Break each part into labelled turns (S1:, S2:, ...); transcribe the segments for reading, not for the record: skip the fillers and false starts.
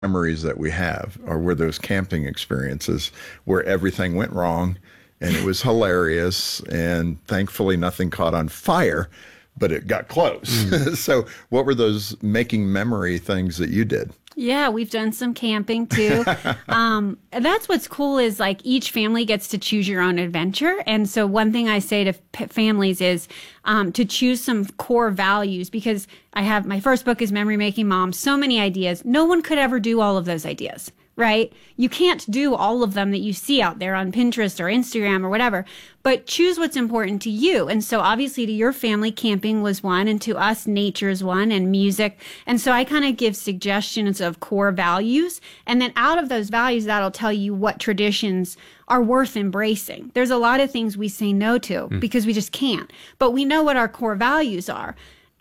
S1: memories that we have were those camping experiences where everything went wrong and it was hilarious, and thankfully nothing caught on fire, but it got close. So what were those making memory things that you did?
S2: Yeah, we've done some camping too. That's what's cool is like each family gets to choose your own adventure. And so one thing I say to families is to choose some core values, because I have my first book is Memory Making Mom. So many ideas. No one could ever do all of those ideas, right? You can't do all of them that you see out there on Pinterest or Instagram or whatever, but choose what's important to you. And so obviously to your family, camping was one, and to us, nature is one, and music. And so I kind of give suggestions of core values. And then out of those values, that'll tell you what traditions are worth embracing. There's a lot of things we say no to because we just can't, but we know what our core values are.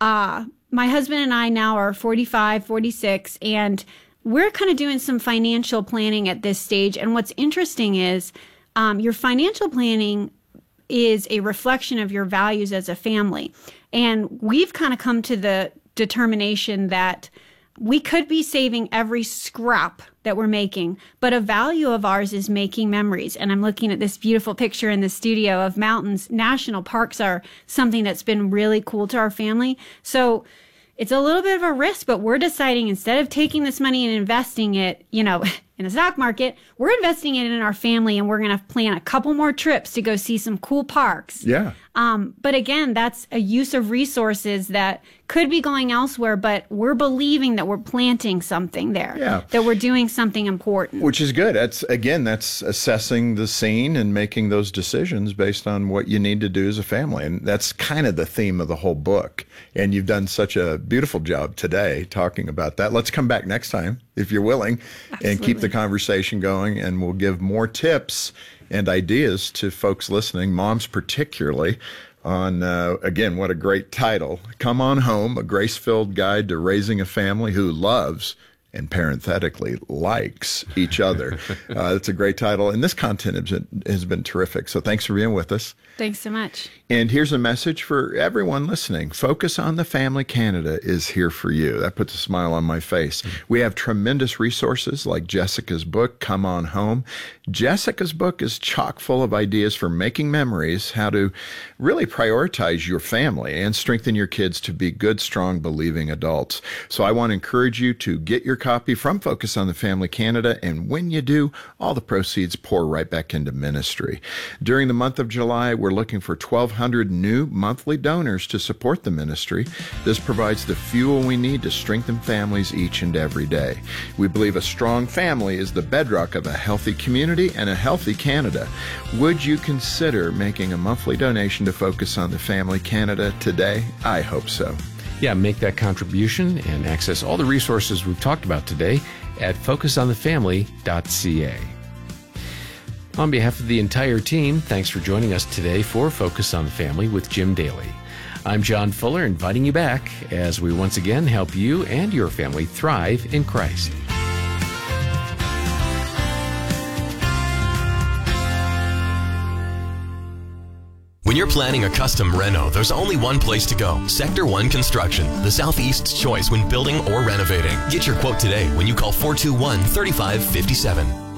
S2: My husband and I now are 45, 46, and we're kind of doing some financial planning at this stage. And what's interesting is your financial planning is a reflection of your values as a family. And we've kind of come to the determination that we could be saving every scrap that we're making, but a value of ours is making memories. And I'm looking at this beautiful picture in the studio of mountains. National parks are something that's been really cool to our family. So it's a little bit of a risk, but we're deciding instead of taking this money and investing it, in a stock market, we're investing it in our family, and we're going to plan a couple more trips to go see some cool parks.
S1: Yeah.
S2: But again, that's a use of resources that could be going elsewhere, but we're believing that we're planting something there, that we're doing something important.
S1: Which is good. That's assessing the scene and making those decisions based on what you need to do as a family. And that's kind of the theme of the whole book. And you've done such a beautiful job today talking about that. Let's come back next time, if you're willing, and keep the conversation going, and we'll give more tips and ideas to folks listening, moms particularly, on, again, what a great title, Come On Home, a grace-filled guide to raising a family who loves and parenthetically likes each other. It's a great title, and this content has been terrific. So thanks for being with us.
S2: Thanks so much.
S1: And here's a message for everyone listening. Focus on the Family Canada is here for you. That puts a smile on my face. We have tremendous resources like Jessica's book, Come On Home. Jessica's book is chock full of ideas for making memories, how to really prioritize your family and strengthen your kids to be good, strong, believing adults. So I want to encourage you to get your copy from Focus on the Family Canada, and when you do, all the proceeds pour right back into ministry. During the month of July, we're looking for 1,200 new monthly donors to support the ministry. This provides the fuel we need to strengthen families each and every day. We believe a strong family is the bedrock of a healthy community and a healthy Canada. Would you consider making a monthly donation to Focus on the Family Canada today? I hope so.
S3: Yeah, make that contribution and access all the resources we've talked about today at focusonthefamily.ca. On behalf of the entire team, thanks for joining us today for Focus on the Family with Jim Daly. I'm John Fuller, inviting you back as we once again help you and your family thrive in Christ.
S4: When you're planning a custom reno, there's only one place to go. Sector 1 Construction, the Southeast's choice when building or renovating. Get your quote today when you call 421-3557.